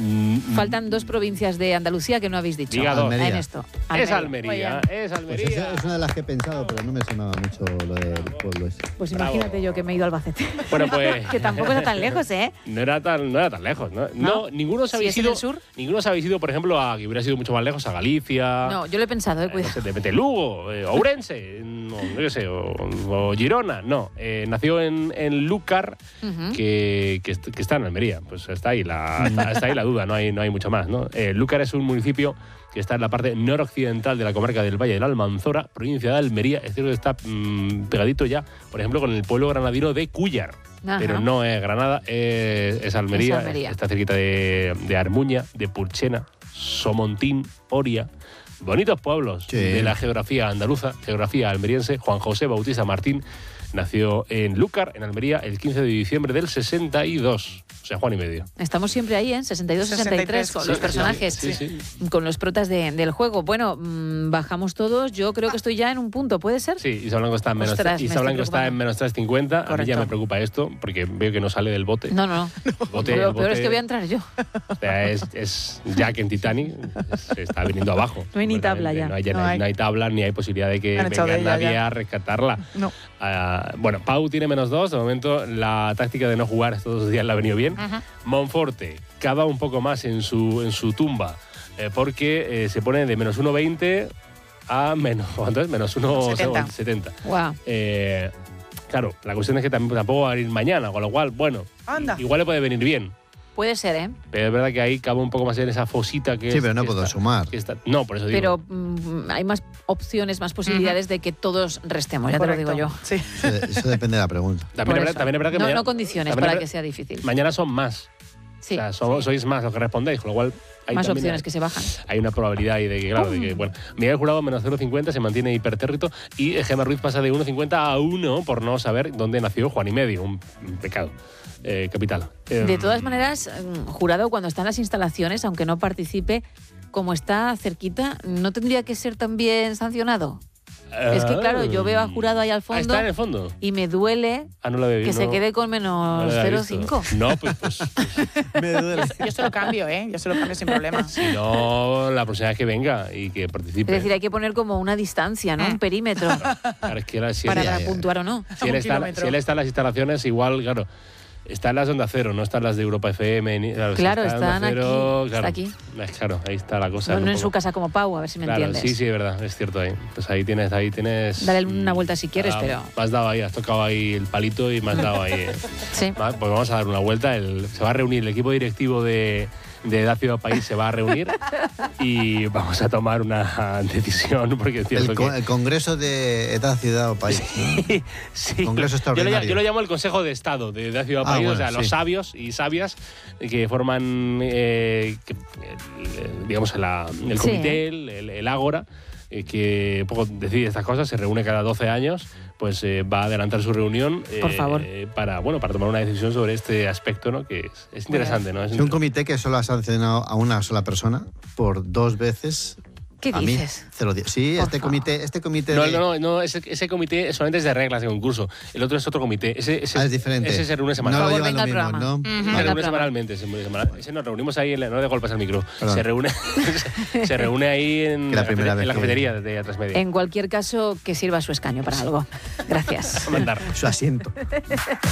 Faltan 2 provincias de Andalucía que no habéis dicho. Diga 2. En esto. Es Almería. Pues es una de las que he pensado, pero no me sonaba mucho lo del pueblo ese. Pues imagínate yo que me he ido a Albacete. Bueno, pues... que tampoco está tan lejos, ¿eh? No era tan lejos, ¿no? No, ninguno os habéis ido... Ninguno os habéis ido, por ejemplo, que hubiera sido mucho más lejos, a Galicia... No, yo lo he pensado, cuidado. No sé, de Lugo, Ourense, no sé, o Girona. No, nació en Lúcar, que está en Almería. Pues está ahí la duda, no hay mucho más, ¿no? Lúcar es un municipio que está en la parte noroccidental de la comarca del Valle de la Almanzora, provincia de Almería. Es decir, que está pegadito ya, por ejemplo, con el pueblo granadino de Cúllar. Ajá. Pero no es Granada, es Almería. Es Almería. Está cerquita de Armuña, de Purchena, Somontín, Oria. Bonitos pueblos de la geografía andaluza, geografía almeriense. Juan José Bautista Martín nació en Lúcar, en Almería, el 15 de diciembre del 62. O sea, Juan y medio. Estamos siempre ahí, ¿eh? 62-63, con los personajes, con los protas del juego. Bueno, bajamos todos. Yo creo que estoy ya en un punto, ¿puede ser? Sí, Isa Blanco está en menos 3,50. A mí ya me preocupa esto, porque veo que no sale del bote. No. Lo peor es que voy a entrar yo. O sea, es Jack en Titanic, se está viniendo abajo. No hay ni tabla ya. No hay tabla, ni hay posibilidad de que venga nadie a rescatarla. No. Bueno, Pau tiene -2. De momento, la táctica de no jugar estos 2 días le ha venido bien. Monforte cava un poco más en su tumba, porque se pone de -1,20 a -1,70. Wow. Claro, la cuestión es que tampoco va a venir mañana, con lo cual, bueno, igual le puede venir bien. Puede ser, ¿eh? Pero es verdad que ahí cava un poco más en esa fosita que... Sí, pero no puedo sumar. No, por eso digo. Pero hay más opciones, más posibilidades de que todos restemos, ya te lo digo yo. Sí. Eso depende de la pregunta. También es verdad que mañana, no condiciones para que sea difícil. Mañana son más. Sí. O sea, sois más los que respondéis, con lo cual... Hay más opciones que se bajan. Hay una probabilidad ahí de que, bueno, Miguel Jurado -0,50, se mantiene hipertérrito, y Gemma Ruiz pasa de 1,50 a 1 por no saber dónde nació Juan y medio. Un pecado capital. De todas maneras, Jurado, cuando está en las instalaciones, aunque no participe, como está cerquita, ¿no tendría que ser también sancionado? Es que, claro, yo veo a Jurado ahí al fondo. ¿Está en el fondo? Y me duele que se quede con -0,5. No, pues me duele. Yo se lo cambio, Yo se lo cambio sin problema. Si no, la próxima vez que venga y que participe. Es decir, hay que poner como una distancia, ¿no? Un perímetro. Claro, es que para puntuar o no. Si él está en las instalaciones, igual, claro. Están las de Onda Cero, no están las de Europa FM. Claro, están aquí. Está aquí. Claro, ahí está la cosa. No en su casa como Pau, a ver si me entiendes. Sí, es verdad, es cierto ahí. Pues ahí tienes. Dale una vuelta si quieres, pero... Me has dado ahí, has tocado ahí el palito y me has dado ahí. Sí. Pues vamos a dar una vuelta. Se va a reunir el equipo directivo de Edad Ciudad País, se va a reunir y vamos a tomar una decisión, porque es cierto el Congreso de Edad Ciudad País, ¿no? Sí. Congreso extraordinario. Yo lo llamo el Consejo de Estado de Edad Ciudad País, bueno, los sabios y sabias que forman digamos el comité, el ágora, que poco decide estas cosas, se reúne cada 12 años, pues va a adelantar su reunión por favor. para tomar una decisión sobre este aspecto, ¿no? Que es interesante, ¿no? Es un comité que solo ha sancionado a una sola persona por 2 veces. ¿Qué dices? Sí, este comité No, ese comité solamente es de reglas de concurso. El otro es otro comité. Ese es diferente. Ese se reúne semanalmente. No lo llevan lo mismo, ¿no? Se reúne semanalmente. Ese nos reunimos ahí, no de golpes al micro. Se reúne ahí en la cafetería de A3 Media. En cualquier caso, que sirva su escaño para algo. Gracias. Mandar su asiento.